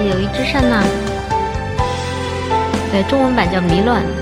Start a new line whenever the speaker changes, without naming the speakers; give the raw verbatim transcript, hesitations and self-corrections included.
友谊之声呢。对，中文版叫迷乱。